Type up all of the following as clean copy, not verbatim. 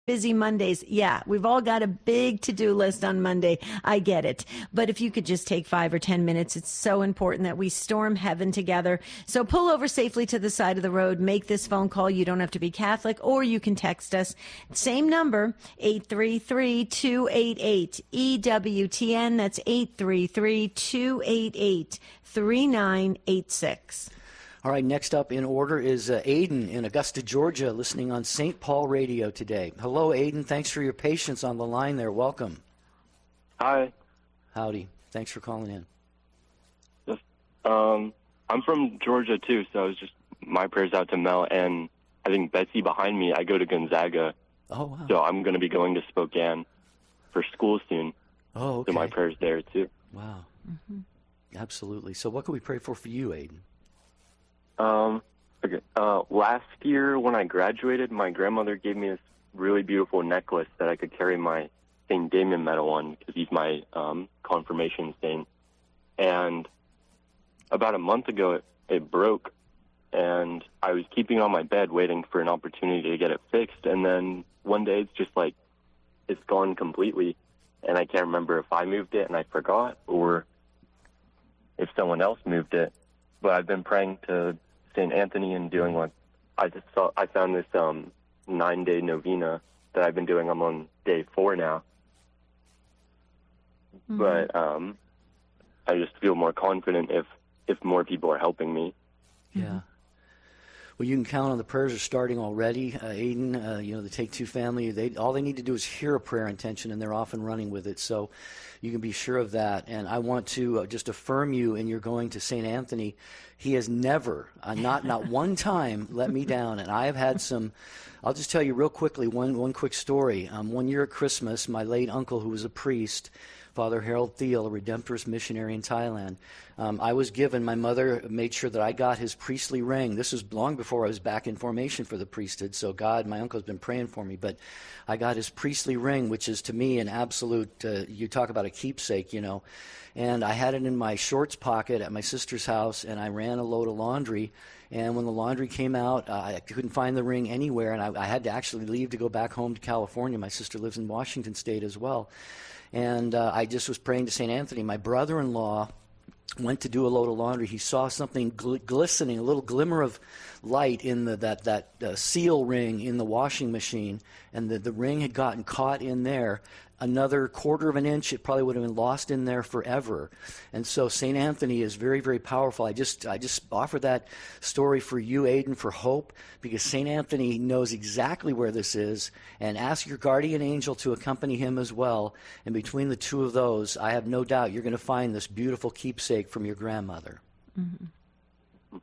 busy Mondays. Yeah, we've all got a big to-do list on Monday. I get it. But if you could just take 5 or 10 minutes, it's so important that we storm heaven together. So pull over safely to the side of the road. Make this phone call. You don't have to be Catholic, or you can text us. Same number, 833-288-EWTN. That's 833-288-3986. All right, next up in order is Aiden in Augusta, Georgia, listening on St. Paul Radio today. Hello, Aiden. Thanks for your patience on the line there. Welcome. Hi. Howdy. Thanks for calling in. Yes. I'm from Georgia, too, so it's just my prayers out to Mel. And I think Betsy behind me, I go to Gonzaga. Oh, wow. So I'm going to be going to Spokane for school soon. Oh, okay. So my prayers there, too. Wow. Mm-hmm. Absolutely. So what can we pray for you, Aiden? Okay. Last year when I graduated, my grandmother gave me this really beautiful necklace that I could carry my St. Damien medal on because he's my confirmation saint. And about a month ago, it broke, and I was keeping it on my bed waiting for an opportunity to get it fixed. And then one day it's just like it's gone completely, and I can't remember if I moved it and I forgot or if someone else moved it. But I've been praying to St. Anthony and doing what I found this 9-day novena that I've been doing. I'm on day 4 now. Mm-hmm. But I just feel more confident if more people are helping me. Yeah. Well, you can count on the prayers are starting already, Aiden. The Take Two family, all they need to do is hear a prayer intention, and they're off and running with it. So you can be sure of that. And I want to just affirm you in your going to St. Anthony. He has never, not one time, let me down. And I have had some. I'll just tell you real quickly one quick story. One year at Christmas, my late uncle, who was a priest, Father Harold Thiel, a Redemptorist missionary in Thailand, I was given, my mother made sure that I got his priestly ring. This was long before I was back in formation for the priesthood, so God, my uncle's been praying for me, but I got his priestly ring, which is to me an absolute, you talk about a keepsake, and I had it in my shorts pocket at my sister's house, and I ran a load of laundry. And when the laundry came out, I couldn't find the ring anywhere, and I had to actually leave to go back home to California. My sister lives in Washington State as well. And I just was praying to St. Anthony. My brother-in-law went to do a load of laundry. He saw something glistening, a little glimmer of light in that seal ring in the washing machine, and the ring had gotten caught in there. Another quarter of an inch, it probably would have been lost in there forever. And so St. Anthony is very, very powerful. I just offer that story for you, Aiden, for hope, because St. Anthony knows exactly where this is, and ask your guardian angel to accompany him as well. And between the two of those, I have no doubt you're going to find this beautiful keepsake from your grandmother. Mm-hmm.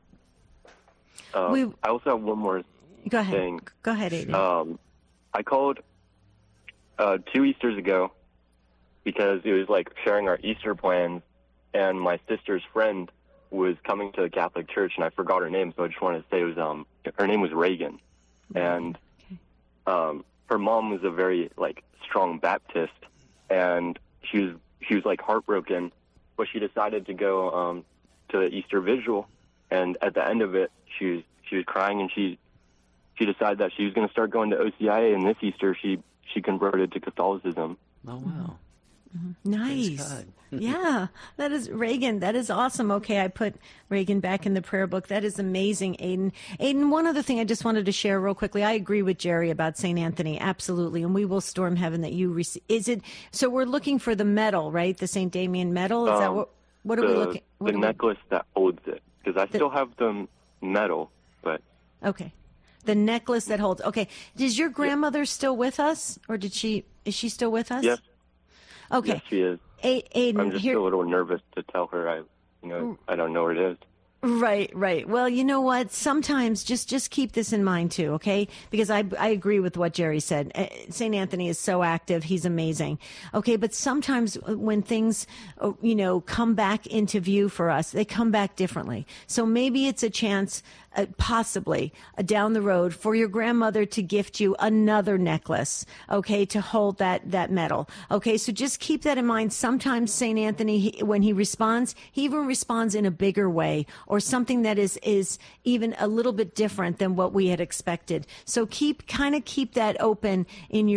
I also have one more thing. Go ahead, Aiden. I called 2 Easters ago because it was like sharing our Easter plans, and my sister's friend was coming to the Catholic Church, and I forgot her name, so I just wanted to say it was her name was Reagan, and her mom was a very strong Baptist, and she was heartbroken, but she decided to go to the Easter Vigil, and at the end of it, she was crying, and she decided that she was going to start going to OCIA, and this Easter she converted to Catholicism. Oh, wow. Mm-hmm. Nice. Yeah, that is Reagan. That is awesome. Okay, I put Reagan back in the prayer book. That is amazing, Aiden. Aiden, one other thing I just wanted to share real quickly. I agree with Jerry about St. Anthony, absolutely, and we will storm heaven that you receive. Is it, so we're looking for the medal, right? The St. Damien medal? Is that what are we looking? The necklace that holds it, because I still have the medal, but... Okay. The necklace that holds. Okay. Is your grandmother still with us, or is she still with us? Yes. Okay. Yes, she is. Aiden, I'm just a little nervous to tell her I don't know where it is. Right. Well, you know what? Sometimes just keep this in mind too, okay? Because I agree with what Jerry said. St. Anthony is so active. He's amazing. Okay, but sometimes when things, come back into view for us, they come back differently. So maybe it's a chance possibly down the road for your grandmother to gift you another necklace, okay, to hold that medal. Okay, so just keep that in mind. Sometimes St. Anthony, when he responds, he even responds in a bigger way or something that is even a little bit different than what we had expected. So keep that open in